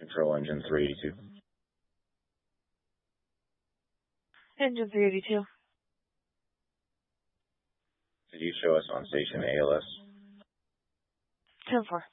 Control engine 382. Engine 382. Could you show us on station ALS? 10-4.